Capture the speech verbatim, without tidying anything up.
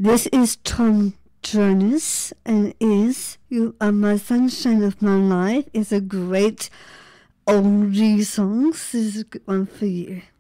This is Tom Jonas, and is You Are My Sunshine of My Life is a great oldie song. This is a good one for you.